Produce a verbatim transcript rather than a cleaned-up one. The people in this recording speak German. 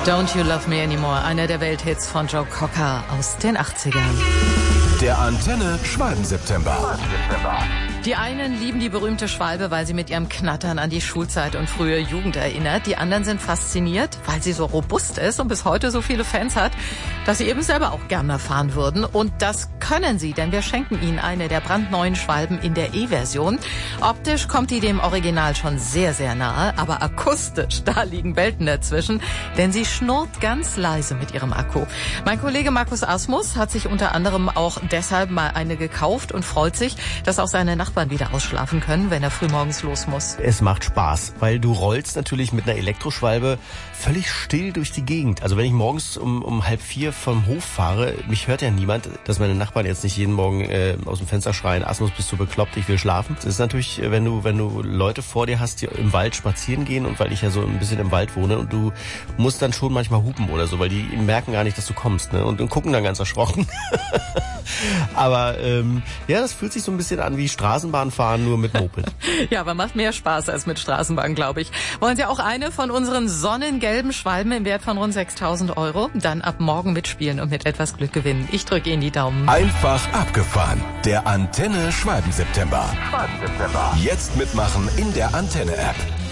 Don't You Love Me Anymore, einer der Welthits von Joe Cocker aus den achtzigern. Der Antenne Schwalben-September. Die einen lieben die berühmte Schwalbe, weil sie mit ihrem Knattern an die Schulzeit und frühe Jugend erinnert. Die anderen sind fasziniert, weil sie so robust ist und bis heute so viele Fans hat, dass sie eben selber auch gerne fahren würden. Und das können sie, denn wir schenken ihnen eine der brandneuen Schwalben in der E-Version. Optisch kommt die dem Original schon sehr, sehr nahe, aber akustisch, da liegen Welten dazwischen, denn sie schnurrt ganz leise mit ihrem Akku. Mein Kollege Markus Asmus hat sich unter anderem auch deshalb mal eine gekauft und freut sich, dass auch seine Nachbarn wieder ausschlafen können, wenn er frühmorgens los muss. Es macht Spaß, weil du rollst natürlich mit einer Elektroschwalbe völlig still durch die Gegend. Also wenn ich morgens um, um halb vier vom Hof fahre, mich hört ja niemand, dass meine Nachbarn jetzt nicht jeden Morgen äh, aus dem Fenster schreien, Asmus, bist du bekloppt, ich will schlafen. Das ist natürlich, wenn du wenn du Leute vor dir hast, die im Wald spazieren gehen und weil ich ja so ein bisschen im Wald wohne und du musst dann schon manchmal hupen oder so, weil die merken gar nicht, dass du kommst, ne? und, und gucken dann ganz erschrocken. Aber ähm, ja, das fühlt sich so ein bisschen an wie Straßenbahn fahren, nur mit Moped. Ja, aber macht mehr Spaß als mit Straßenbahn, glaube ich. Wollen Sie auch eine von unseren sonnengelben Schwalben im Wert von rund sechstausend Euro? Dann ab morgen mitspielen und mit etwas Glück gewinnen. Ich drücke Ihnen die Daumen. Einfach abgefahren. Der Antenne Schwalben-September. Schwalben-September. Jetzt mitmachen in der Antenne-App.